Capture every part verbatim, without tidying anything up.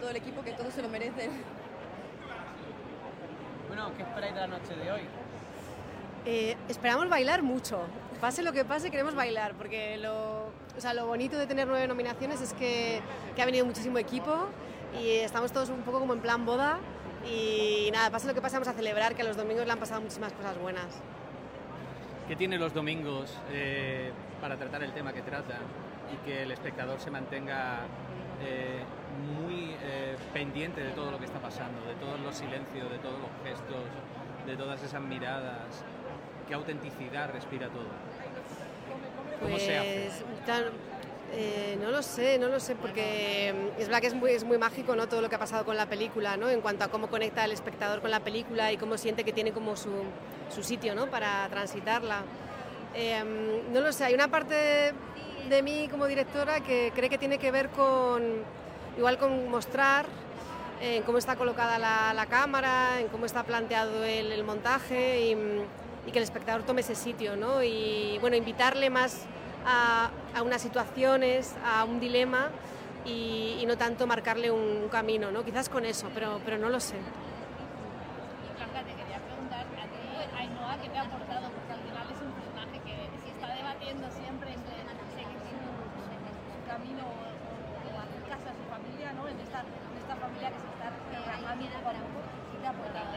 todo el equipo, que todos se lo merecen. Bueno, ¿qué esperáis de la noche de hoy? Eh, esperamos bailar mucho. Pase lo que pase, queremos bailar, porque lo, o sea, lo bonito de tener nueve nominaciones es que, que ha venido muchísimo equipo y estamos todos un poco como en plan boda. Y nada, pase lo que pase, vamos a celebrar que a los domingos le han pasado muchísimas cosas buenas. ¿Qué tiene los domingos eh, para tratar el tema que trata y que el espectador se mantenga eh, muy eh, pendiente de todo lo que está pasando, de todos los silencios, de todos los gestos, de todas esas miradas? ¿Qué autenticidad respira todo? ¿Cómo pues, se hace? Claro, eh, no lo sé, no lo sé, porque es verdad que es muy, es muy mágico, ¿no? Todo lo que ha pasado con la película, ¿no? En cuanto a cómo conecta el espectador con la película y cómo siente que tiene como su, su sitio, ¿no? Para transitarla. Eh, no lo sé, hay una parte de mí como directora que cree que tiene que ver con, igual con mostrar en cómo está colocada la, la cámara, en cómo está planteado el, el montaje y, y que el espectador tome ese sitio, ¿no? Y bueno, invitarle más a, a unas situaciones, a un dilema y, y no tanto marcarle un, un camino, ¿no? Quizás con eso, pero, pero no lo sé. Blanca, te quería preguntar a ti, Ainhoa, ¿qué te ha aportado? Porque al final es un personaje que se está debatiendo siempre entre seguir su, su camino o, o hacer caso a su familia, ¿no? En esta, en esta familia que se está armando poco a poco. ¿Qué te ha aportado?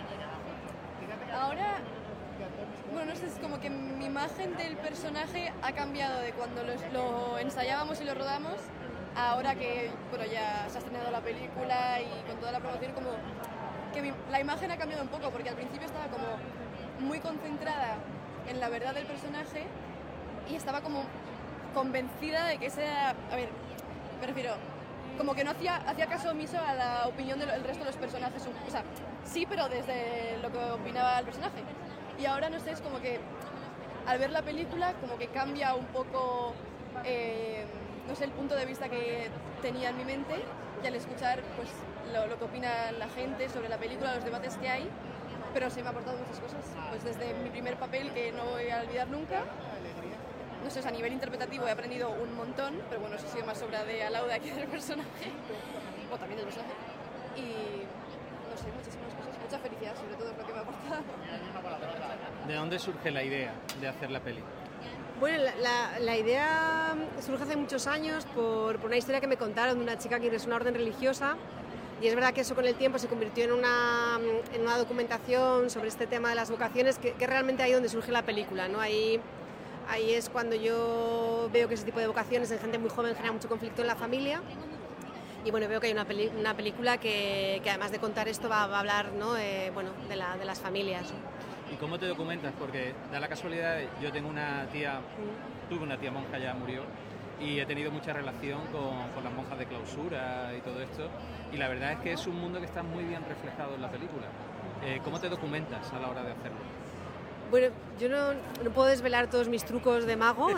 Ahora, bueno, no sé, es como que mi imagen del personaje ha cambiado de cuando lo, lo ensayábamos y lo rodamos a ahora que, bueno, ya se ha estrenado la película y con toda la promoción, como que mi, la imagen ha cambiado un poco, porque al principio estaba como muy concentrada en la verdad del personaje y estaba como convencida de que ese era, a ver, me refiero, como que no hacía, hacía caso omiso a la opinión del resto de los personajes, o sea, sí, pero desde lo que opinaba el personaje. Y ahora, no sé, es como que al ver la película, como que cambia un poco, eh, no sé, el punto de vista que tenía en mi mente, y al escuchar, pues, lo, lo que opina la gente sobre la película, los debates que hay, pero sí me ha aportado muchas cosas. Pues desde mi primer papel, que no voy a olvidar nunca, no sé, a nivel interpretativo he aprendido un montón, pero bueno, eso ha sido más obra de Alauda que del personaje, o también del personaje, y no sé, muchísimas cosas, mucha felicidad sobre todo es lo que me ha aportado. ¿De dónde surge la idea de hacer la peli? Bueno, la, la, la idea surge hace muchos años por, por una historia que me contaron de una chica que ingresó a una orden religiosa. Y es verdad que eso con el tiempo se convirtió en una, en una documentación sobre este tema de las vocaciones, que, que realmente ahí donde surge la película, ¿no? Ahí, ahí es cuando yo veo que ese tipo de vocaciones en gente muy joven genera mucho conflicto en la familia. Y bueno, veo que hay una, peli, una película que, que además de contar esto va, va a hablar, ¿no? eh, bueno, de, la, de las familias. ¿Y cómo te documentas? Porque da la casualidad, yo tengo una tía, tuve una tía monja, ya murió, y he tenido mucha relación con, con las monjas de clausura y todo esto, y la verdad es que es un mundo que está muy bien reflejado en la película. Eh, ¿Cómo te documentas a la hora de hacerlo? Bueno, yo no, no puedo desvelar todos mis trucos de mago,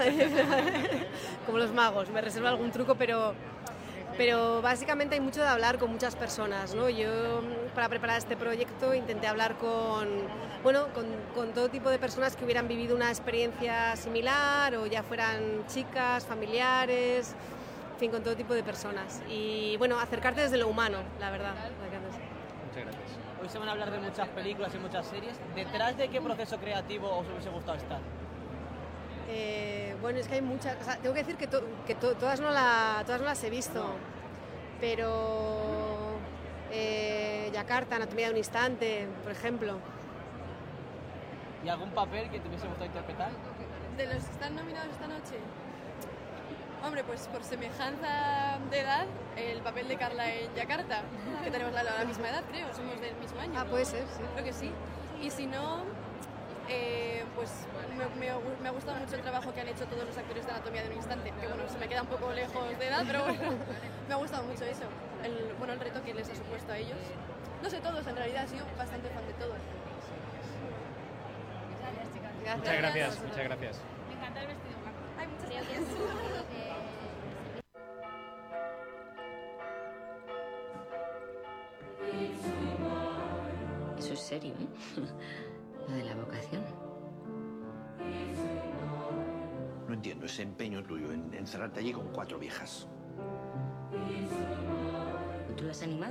como los magos, me reservo algún truco, pero, pero básicamente hay mucho de hablar con muchas personas, ¿no? Yo, para preparar este proyecto, intenté hablar con, bueno, con, con todo tipo de personas que hubieran vivido una experiencia similar, o ya fueran chicas, familiares, en fin, con todo tipo de personas. Y bueno, acercarte desde lo humano, la verdad. Muchas gracias. Hoy se van a hablar de muchas películas y muchas series. ¿Detrás de qué proceso creativo os hubiese gustado estar? Eh, bueno, es que hay muchas... O sea, tengo que decir que, to, que to, todas, no la, todas no las he visto, no. Pero... Eh, Yakarta, Anatomía de un instante, por ejemplo. ¿Y algún papel que te hubiese gustado interpretar? ¿De los que están nominados esta noche? Hombre, pues por semejanza de edad, el papel de Carla en Yakarta, que tenemos la, la misma edad, creo, somos del mismo año. Ah, puede ser, sí. Creo que sí. Y si no, eh, pues me, me, me ha gustado mucho el trabajo que han hecho todos los actores de Anatomía de un instante, que bueno, se me queda un poco lejos de edad, pero bueno, me ha gustado mucho eso. El, bueno, el reto que les ha supuesto a ellos. No sé, todos, en realidad, he sido bastante fan de todos. Gracias, muchas gracias, muchas gracias. Me encanta el vestido blanco. Ay, muchas gracias. Eso es serio, ¿eh? Lo de la vocación. No entiendo ese empeño tuyo en encerrarte allí con cuatro viejas. ¿Tú lo has animado?